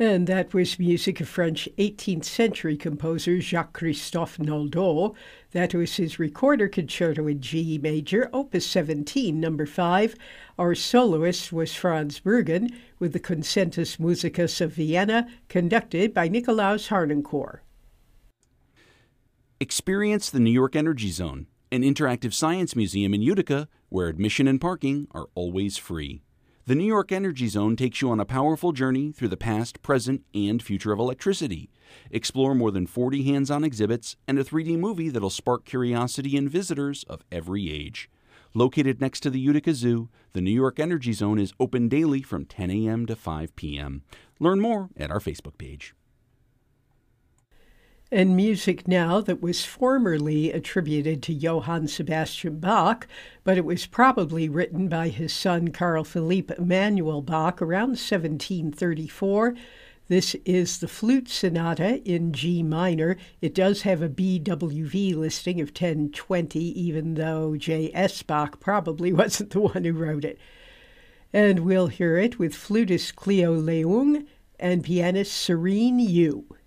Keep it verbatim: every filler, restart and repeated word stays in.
And that was music of French eighteenth century composer Jacques-Christophe Noldeau. That was his recorder concerto in G major, opus seventeen, number five. Our soloist was Franz Bergen with the Concentus Musicus of Vienna, conducted by Nikolaus Harnoncourt. Experience the New York Energy Zone, an interactive science museum in Utica where admission and parking are always free. The New York Energy Zone takes you on a powerful journey through the past, present, and future of electricity. Explore more than forty hands-on exhibits and a three D movie that'll spark curiosity in visitors of every age. Located next to the Utica Zoo, the New York Energy Zone is open daily from ten a.m. to five p.m. Learn more at our Facebook page. And music now that was formerly attributed to Johann Sebastian Bach, but it was probably written by his son Carl Philipp Emanuel Bach around seventeen thirty-four. This is the Flute Sonata in G minor. It does have a B W V listing of ten twenty, even though J S Bach probably wasn't the one who wrote it. And we'll hear it with flutist Cleo Leung and pianist Serene Yu.